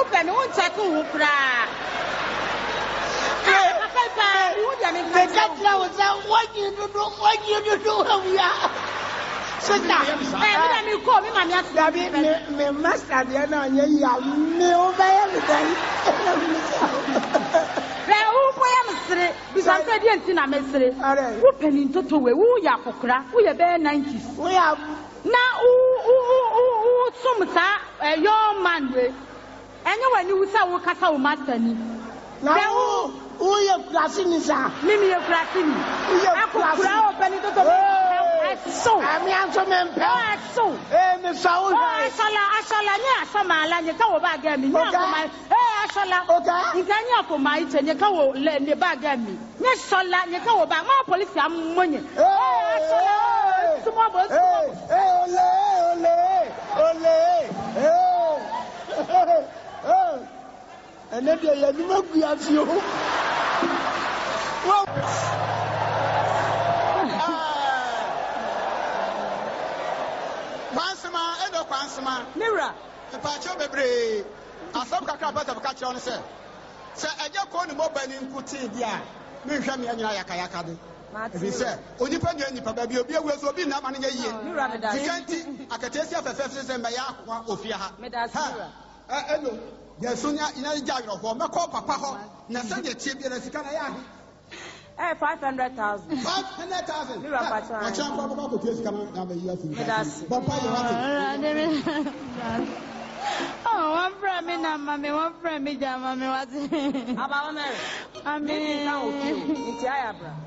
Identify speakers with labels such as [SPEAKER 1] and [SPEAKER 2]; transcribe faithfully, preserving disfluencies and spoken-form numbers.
[SPEAKER 1] open won't take who cry.
[SPEAKER 2] The cat was out. What you do? What you do? We are. Sister, let me call me, my master. Me master, dear, no, you me over
[SPEAKER 1] Besides, I didn't think I messed who penny into two way, who ya for crack, who ya bear nineties.
[SPEAKER 2] We have
[SPEAKER 1] now, who, some a young man way. And you when you saw Castle Master.
[SPEAKER 2] Now, who you classing is a
[SPEAKER 1] Mimi of Classini. I could crowd penny to so I mean, I'm some empire. So, eh, Miss Saul, I shall, I shall, yeah, some man, you go back at me. I shall, okay, you can yell for my ten, you go lend the bag at me. Yes, shall you go back, more police, I'm money. Oh, tomorrow, oh, and then you look at you.
[SPEAKER 3] Mira, the patch of a brave. I some cacabas of catch on, sir. Sir, I just call the mobile in Putin. Me shall me and Yakayakadi. If he said, only penny any papa, you'll be able to be not money a year. I can tell you for fifty and by Yakwa of Yaha. I know. Yes, soon in a jagger of my call papa. Nothing yet cheap and as you can.
[SPEAKER 1] Eh, five hundred thousand.
[SPEAKER 3] Five hundred thousand.
[SPEAKER 1] Mira,
[SPEAKER 3] I can't probably go to come out of years.
[SPEAKER 1] Oh, one friend, me, mammy, one friend, me, mammy, what's it?
[SPEAKER 4] About Mary.
[SPEAKER 1] I mean,
[SPEAKER 4] it's Iabra.